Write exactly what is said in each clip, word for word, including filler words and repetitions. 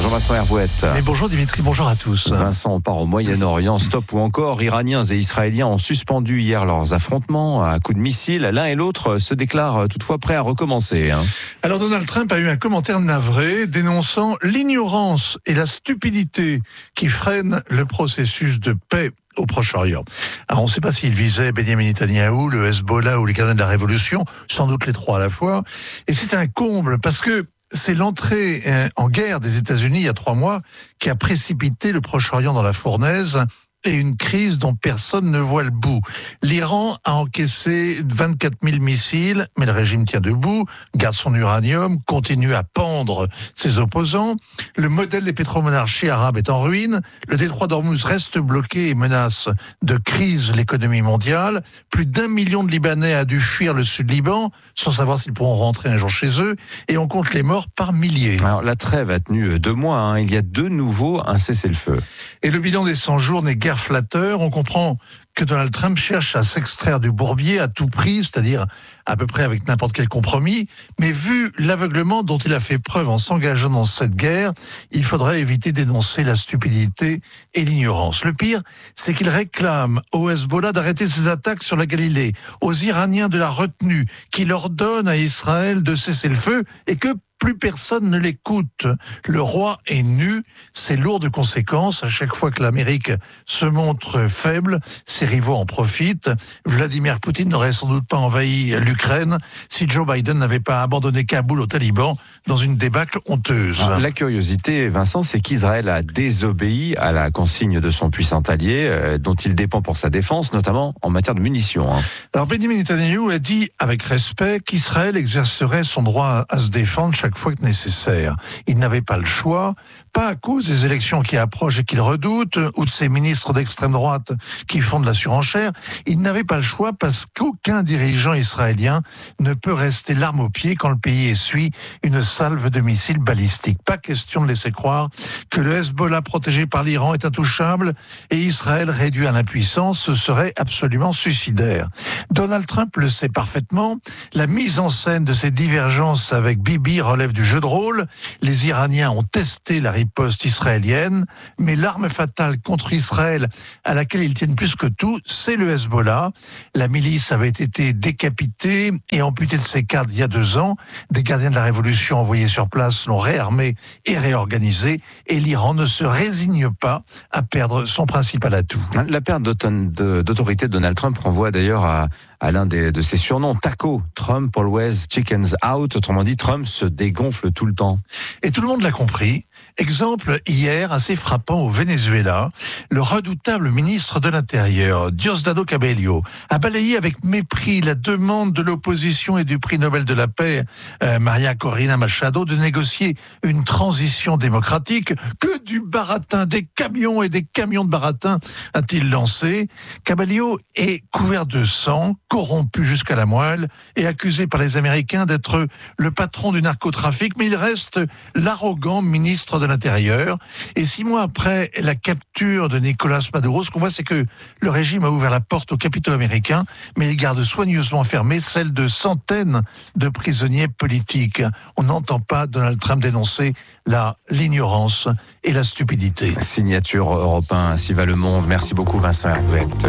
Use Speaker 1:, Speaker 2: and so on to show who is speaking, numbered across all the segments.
Speaker 1: Jean-Vincent Herbouette.
Speaker 2: Mais bonjour Dimitri, bonjour à tous.
Speaker 1: Vincent, on part au Moyen-Orient. Stop ou encore, Iraniens et Israéliens ont suspendu hier leurs affrontements à coups de missiles. L'un et l'autre se déclarent toutefois prêts à recommencer. Hein.
Speaker 2: Alors Donald Trump a eu un commentaire navré dénonçant l'ignorance et la stupidité qui freinent le processus de paix au Proche-Orient. Alors, on ne sait pas s'il visait Benjamin Netanyahou, le Hezbollah ou les gardiens de la Révolution, sans doute les trois à la fois. Et c'est un comble parce que c'est l'entrée en guerre des États-Unis il y a trois mois qui a précipité le Proche-Orient dans la fournaise et une crise dont personne ne voit le bout. L'Iran a encaissé vingt-quatre mille missiles, mais le régime tient debout, garde son uranium, continue à pendre ses opposants. Le modèle des pétromonarchies arabes est en ruine. Le détroit d'Ormuz reste bloqué et menace de crise l'économie mondiale. Plus d'un million de Libanais a dû fuir le sud-Liban, sans savoir s'ils pourront rentrer un jour chez eux, et on compte les morts par milliers.
Speaker 1: Alors, la trêve a tenu deux mois. Hein. Il y a de nouveau un cessez-le-feu.
Speaker 2: Et le bilan des cent jours n'est guère flatteur. On comprend que Donald Trump cherche à s'extraire du bourbier à tout prix, c'est-à-dire à peu près avec n'importe quel compromis. Mais vu l'aveuglement dont il a fait preuve en s'engageant dans cette guerre, il faudrait éviter d'énoncer la stupidité et l'ignorance. Le pire, c'est qu'il réclame au Hezbollah d'arrêter ses attaques sur la Galilée, aux Iraniens de la retenue, qu'il ordonne à Israël de cesser le feu et que plus personne ne l'écoute. Le roi est nu, c'est lourd de conséquences. À chaque fois que l'Amérique se montre faible, ses rivaux en profitent. Vladimir Poutine n'aurait sans doute pas envahi l'Ukraine si Joe Biden n'avait pas abandonné Kaboul aux talibans dans une débâcle honteuse.
Speaker 1: La curiosité, Vincent, c'est qu'Israël a désobéi à la consigne de son puissant allié, euh, dont il dépend pour sa défense, notamment en matière de munitions. Hein.
Speaker 2: Alors Benjamin Netanyahou a dit avec respect qu'Israël exercerait son droit à se défendre chaque fois que nécessaire. Il n'avait pas le choix, pas à cause des élections qui approchent et qu'il redoute, ou de ses ministres d'extrême droite qui font de la surenchère. Il n'avait pas le choix parce qu'aucun dirigeant israélien ne peut rester l'arme au pied quand le pays essuie une salve de missiles balistiques. Pas question de laisser croire que le Hezbollah protégé par l'Iran est intouchable et Israël réduit à l'impuissance, ce serait absolument suicidaire. Donald Trump le sait parfaitement, la mise en scène de ces divergences avec Bibi relève du jeu de rôle. Les Iraniens ont testé la riposte israélienne, mais l'arme fatale contre Israël à laquelle ils tiennent plus que tout, c'est le Hezbollah. La milice avait été décapitée et amputée de ses cadres il y a deux ans. Des gardiens de la Révolution envoyés sur place l'ont réarmée et réorganisée, et l'Iran ne se résigne pas à perdre son principal atout.
Speaker 1: La perte d'autorité de Donald Trump renvoie d'ailleurs à, à l'un des, de ses surnoms, Taco. Trump always chickens out. Autrement dit, Trump se dégonfle tout le temps.
Speaker 2: Et tout le monde l'a compris. Exemple hier assez frappant au Venezuela, le redoutable ministre de l'Intérieur, Diosdado Cabello, a balayé avec mépris la demande de l'opposition et du prix Nobel de la paix, euh, Maria Corina Machado, de négocier une transition démocratique. Que du baratin, des camions et des camions de baratin a-t-il lancé. Cabello est couvert de sang, corrompu jusqu'à la moelle et accusé par les Américains d'être le patron du narcotrafic, mais il reste l'arrogant ministre de l'Intérieur. Et six mois après la capture de Nicolas Maduro, ce qu'on voit, c'est que le régime a ouvert la porte au Capitole américain, mais il garde soigneusement fermée celle de centaines de prisonniers politiques. On n'entend pas Donald Trump dénoncer la, l'ignorance et la stupidité.
Speaker 1: Signature Europe un, ainsi va le monde. Merci beaucoup Vincent Herbouette.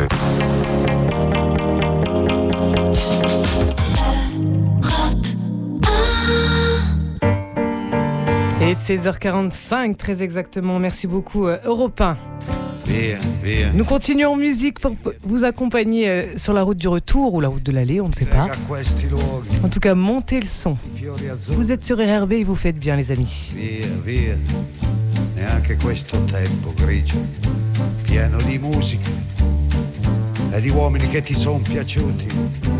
Speaker 3: Et seize heures quarante-cinq, très exactement. Merci beaucoup, euh, Europe un.
Speaker 4: Via, via.
Speaker 3: Nous continuons en musique pour vous accompagner euh, sur la route du retour ou la route de l'aller, on ne sait pas. En tout cas, montez le son. Vous êtes sur R R B et vous faites bien, les amis.
Speaker 4: Via, via. Neanche questo tempo grigio, pieno di musica e di uomini che ti son piaciuti.